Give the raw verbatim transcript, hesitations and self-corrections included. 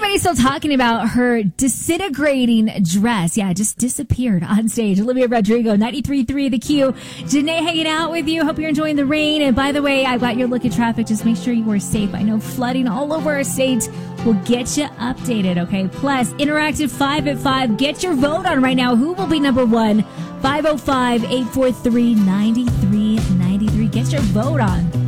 Everybody's still talking about her disintegrating dress. Yeah, it just disappeared on stage. Olivia Rodrigo, ninety-three point three The Q. Janae hanging out with you. Hope you're enjoying the rain. And by the way, I got your look at traffic. Just make sure you are safe. I know flooding all over our state will get you updated, okay? Plus, Interactive five at five. Get your vote on right now. Who will be number one? five oh five, eight four three, nine three nine three. Get your vote on.